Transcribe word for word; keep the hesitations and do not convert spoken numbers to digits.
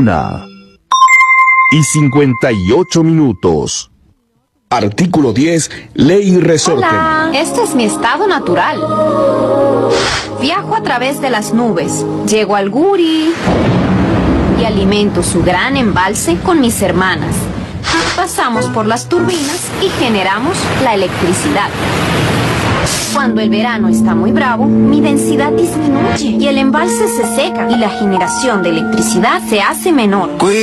una y cincuenta y ocho minutos. Artículo diez. Ley y resorte. Hola, este es mi estado natural. Viajo a través de las nubes, llego al Guri y alimento su gran embalse con mis hermanas. Pasamos por las turbinas y generamos la electricidad. Cuando el verano está muy bravo, mi densidad disminuye y el embalse se seca y la generación de electricidad se hace menor.